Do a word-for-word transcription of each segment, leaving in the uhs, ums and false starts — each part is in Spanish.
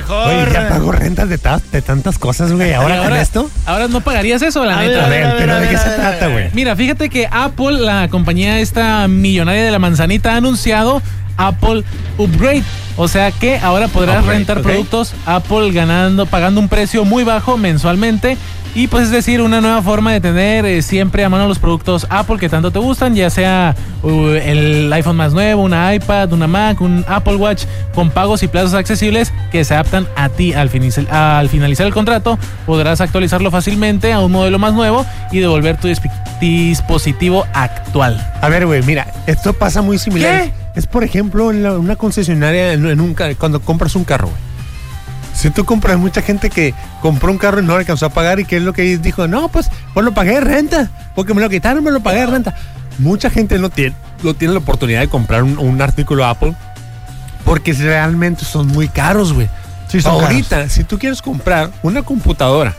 mejor. Oye, ya pago rentas de, ta- de tantas cosas, güey. ¿Ahora, ahora con esto? Ahora no pagarías eso, la A neta. A ver, a ver, pero a ¿de ver, qué a se ver, trata, a ver. güey? Mira, fíjate que Apple, la compañía esta millonaria de la manzanita, ha anunciado Apple Upgrade. O sea que ahora podrás Upgrade, rentar ok. productos Apple ganando, pagando un precio muy bajo mensualmente. Y pues es decir, una nueva forma de tener eh, siempre a mano los productos Apple que tanto te gustan, ya sea uh, el iPhone más nuevo, una iPad, una Mac, un Apple Watch, con pagos y plazos accesibles que se adaptan a ti. Al, finici- al finalizar el contrato, podrás actualizarlo fácilmente a un modelo más nuevo y devolver tu disp- dispositivo actual. A ver, güey, mira, esto pasa muy similar. ¿Qué? Es, por ejemplo, en la- una concesionaria, en, en un, ca- cuando compras un carro, güey. Si tú compras, mucha gente que compró un carro y no alcanzó a pagar, y que es lo que dijo, no, pues, pues lo pagué de renta, porque me lo quitaron, me lo pagué de renta. Mucha gente no tiene, no tiene la oportunidad de comprar un, un artículo Apple porque realmente son muy caros, güey. Sí, son Ahorita, caros. si tú quieres comprar una computadora,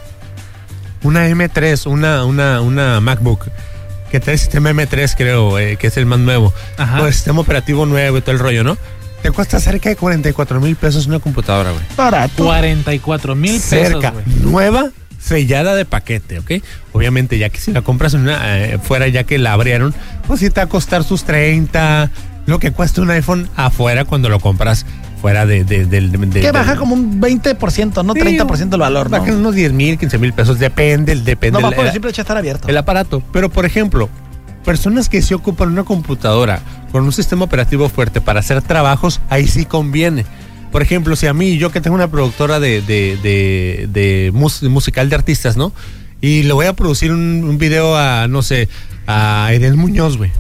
una eme tres, una, una, una MacBook, que trae sistema eme tres, creo, eh, que es el más nuevo, Ajá. con el sistema operativo nuevo y todo el rollo, ¿no? Te cuesta cerca de cuarenta y cuatro mil pesos una computadora, güey. Barato. cuarenta y cuatro mil pesos, Cerca, güey. nueva, sellada de paquete, ¿ok? Obviamente, ya que si la compras en una, eh, fuera, ya que la abrieron, pues sí te va a costar sus treinta, lo que cuesta un iPhone afuera cuando lo compras fuera de... de, de, de- de- Que baja como un veinte por ciento, no Sí, treinta por ciento el valor, ¿no? Bajan unos diez mil, quince mil pesos, depende, depende. No, va el- por el el- simple hecho de estar abierto. el aparato. Pero, por ejemplo, personas que se ocupan una computadora con un sistema operativo fuerte para hacer trabajos, ahí sí conviene. Por ejemplo, si a mí, yo que tengo una productora de, de, de, de mus- musical de artistas, ¿no? Y le voy a producir un, un video a, no sé, a Irene Muñoz, güey.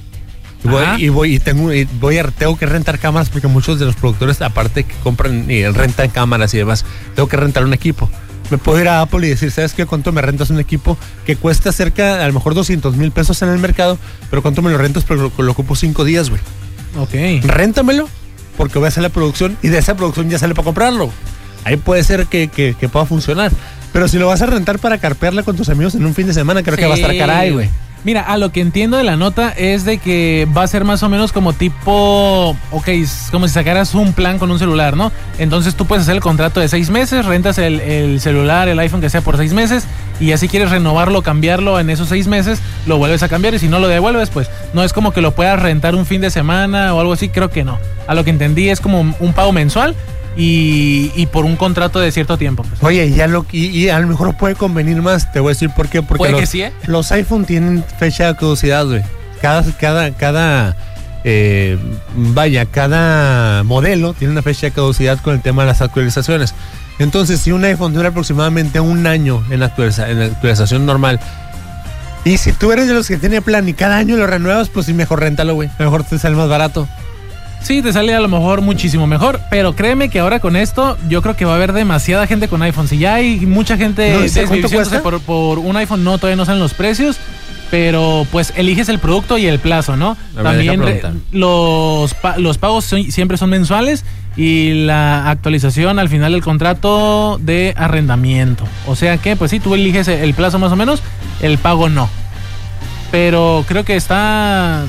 Y voy, Ajá. y voy y tengo y voy a tengo que rentar cámaras porque muchos de los productores, aparte que compran y rentan cámaras y demás, tengo que rentar un equipo. Me puedo ir a Apple y decir, ¿sabes qué? ¿Cuánto me rentas un equipo que cuesta cerca, a lo mejor doscientos mil pesos en el mercado, pero cuánto me lo rentas? Pero lo, lo ocupo cinco días, güey. Ok. Réntamelo porque voy a hacer la producción y de esa producción ya sale para comprarlo. Ahí puede ser que, que, que pueda funcionar. Pero si lo vas a rentar para carpearla con tus amigos en un fin de semana, creo que va a estar Sí. caray, güey. Mira, a lo que entiendo de la nota es de que va a ser más o menos como tipo, ok, es como si sacaras un plan con un celular, ¿no? Entonces tú puedes hacer el contrato de seis meses, rentas el, el celular, el iPhone que sea por seis meses, y ya si quieres renovarlo, cambiarlo en esos seis meses, lo vuelves a cambiar, y si no lo devuelves, pues no es como que lo puedas rentar un fin de semana o algo así, creo que no. A lo que entendí es como un pago mensual y, y por un contrato de cierto tiempo. Pues. Oye, ya lo y, y a lo mejor puede convenir más, te voy a decir por qué, porque Puede los, que sí, ¿eh? los iPhone tienen fecha de caducidad, güey. Cada, cada, cada, eh, vaya, cada modelo tiene una fecha de caducidad con el tema de las actualizaciones. Entonces, si un iPhone dura aproximadamente un año en, actualiza, en actualización normal, y si tú eres de los que tiene plan y cada año lo renuevas, pues sí, mejor réntalo, güey. A lo mejor te sale más barato. Sí, te sale a lo mejor muchísimo mejor, pero créeme que ahora con esto yo creo que va a haber demasiada gente con iPhone. Si ya hay mucha gente No sé, ¿cuánto desviviéndose cuesta? por, por un iPhone, no, todavía no salen los precios, pero pues eliges el producto y el plazo, ¿no? A ver, También deja re- preguntar. los, pa- los pagos son- siempre son mensuales y la actualización al final del contrato de arrendamiento. O sea que, pues sí, tú eliges el plazo más o menos, el pago no. Pero creo que está...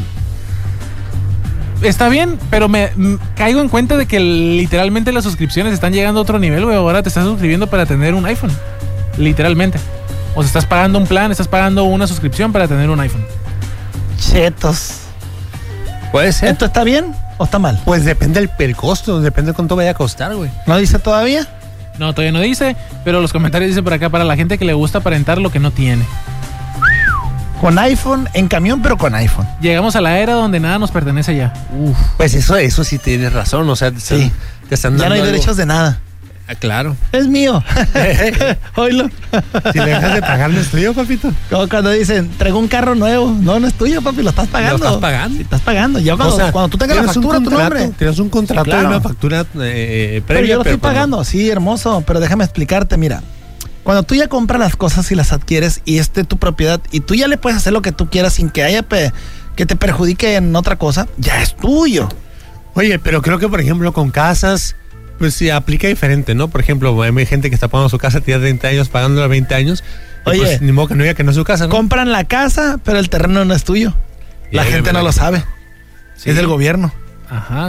Está bien, pero me m- caigo en cuenta de que literalmente las suscripciones están llegando a otro nivel, güey. Ahora te estás suscribiendo para tener un iPhone. Literalmente. O sea, estás pagando un plan, estás pagando una suscripción para tener un iPhone. Chetos. Puede ser. ¿Esto está bien o está mal? Pues depende del el costo, depende de cuánto vaya a costar, güey. ¿No dice todavía? No, todavía no dice, pero los comentarios dicen por acá para la gente que le gusta aparentar lo que no tiene. Con iPhone, en camión, pero con iPhone. Llegamos a la era donde nada nos pertenece ya. Uf. Pues eso, eso sí tienes razón, o sea, te están, Sí. te están Ya no dando hay algo. derechos de nada. Ah, claro. Es mío. Oílo. Si le dejas de pagar, ¿no es tuyo, papito? Como cuando dicen, traigo un carro nuevo. No, no es tuyo, papi, lo estás pagando. Lo estás pagando. Sí, estás pagando. Ya cuando, O sea, cuando tú tengas la tienes un factura, tu contrato, nombre. Tienes un contrato Sí, claro. y una factura eh, previa. Pero yo lo estoy pues, pagando. Sí, hermoso. Pero déjame explicarte, mira. Cuando tú ya compras las cosas y las adquieres y es de tu propiedad y tú ya le puedes hacer lo que tú quieras sin que haya pe- que te perjudique en otra cosa, ya es tuyo. Oye, pero creo que, por ejemplo, con casas, pues sí, aplica diferente, ¿no? Por ejemplo, hay gente que está pagando su casa, tiene treinta años, pagándola veinte años. y Oye. pues, ni modo que no diga que no es su casa, ¿no? Compran la casa, pero el terreno no es tuyo. Y La ahí gente me no la- lo sabe. Sí. Es del gobierno. Ajá, sí.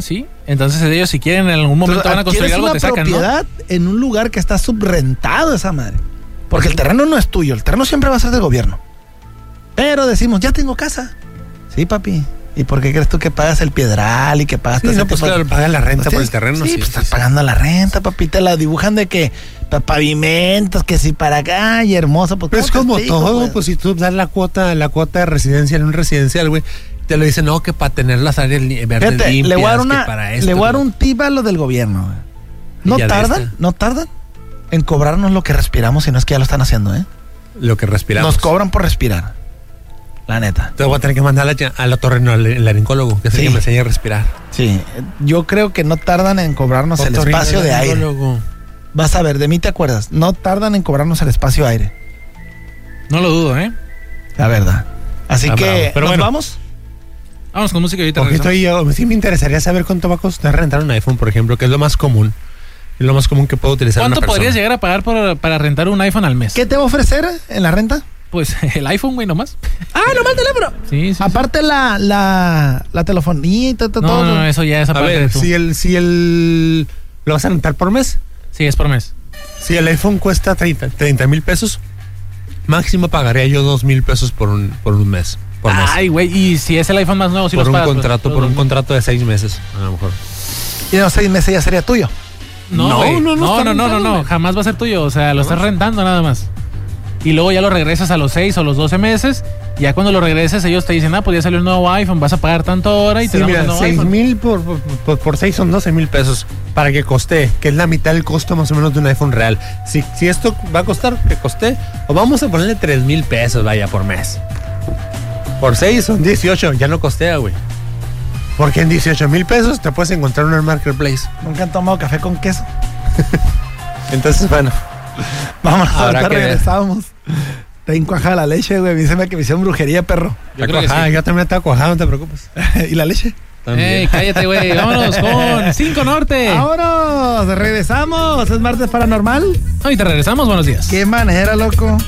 Entonces ellos si quieren en algún momento Entonces, van a construir algo, una te sacan, ¿no? propiedad en un lugar que está subrentado esa madre. Porque el terreno no es tuyo, el terreno siempre va a ser del gobierno. Pero decimos, ya tengo casa. Sí, papi. ¿Y por qué crees tú que pagas el piedral y que pagas Sí, todo no, ese pues tipo de- claro, pagan la renta Pues por el sí, terreno. Sí, Sí, pues sí, estás sí. pagando la renta, papi. Te la dibujan de que pa- pavimentos, que si para acá y hermoso. Pues, Pero es ¿cómo como te explico, todo, güey? pues si tú das la cuota, la cuota de residencia en un residencial, güey, te lo dicen, no, que para tener las áreas li- verdes Fíjate, limpias, le voy a dar que una, para esto, le voy a dar güey. un tip a lo del gobierno. güey. No Y ya de tardan, esta. no tardan en cobrarnos lo que respiramos, si no es que ya lo están haciendo, ¿eh? Lo que respiramos. Nos cobran por respirar. La neta. Te voy a tener que mandar a la, a la torre, no, al al laringólogo, que es el Sí. que me enseña a respirar. Sí, yo creo que no tardan en cobrarnos el espacio de aire. Otorrinolaringólogo. Vas a ver, de mí te acuerdas. No tardan en cobrarnos el espacio de aire. No lo dudo, ¿eh? La verdad. Así Ah, que, bravo. Pero ¿nos bueno. vamos? Vamos con música y ahorita Ojito, regresamos. y yo, sí me interesaría saber cuánto va a costar rentar un iPhone, por ejemplo, que es lo más común. Es lo más común que puedo utilizar una ¿Cuánto persona. podrías llegar a pagar por- para rentar un iPhone al mes? ¿Qué te va a ofrecer en la renta? Pues el iPhone, güey, nomás. Ah, nomás el teléfono. Sí, sí. sí. Aparte la, la, la telefonía y todo, todo. No, no, no, eso ya es A aparte de ver, tú. si el, si el... ¿Lo vas a rentar por mes? Sí, es por mes. Si el iPhone cuesta treinta mil pesos, máximo pagaría yo dos mil pesos por un, por un mes. Por mes. Ay, güey, y si es el iPhone más nuevo, si por los un pagas, pues, contrato, los por un dos mil. contrato de seis meses, a lo mejor. Y en los seis meses ya sería tuyo. No, No, güey. no, no no, está no, no, no, rentando, no, güey. jamás va a ser tuyo. O sea, lo estás rentando nada más. Y luego ya lo regresas a los seis o los doce meses. Y ya cuando lo regreses, ellos te dicen, ah, pues ya salió el nuevo iPhone, vas a pagar tanto ahora y te Sí, damos mira, el nuevo seis iPhone. mil por, por, por, por seis son doce mil pesos para que coste, que es la mitad del costo más o menos de un iPhone real. Si, si esto va a costar, que coste, o vamos a ponerle tres mil pesos, vaya, por mes. Por seis son dieciocho, ya no costea, güey. Porque en dieciocho mil pesos te puedes encontrar uno en Marketplace. Nunca han tomado café con queso. Entonces, bueno. Vamos, Habrá ahorita que ver. regresamos. Te encuaja la leche, güey. Me dicen que me hicieron brujería, perro. Yo creo que Cuajada, sí. yo también estaba cuajado, no te preocupes. ¿Y la leche? Ey, cállate, güey. Vámonos con cinco Norte. ¡Vámonos! ¡Regresamos! ¿Es martes paranormal? Ahorita regresamos, buenos días. ¡Qué manera, loco!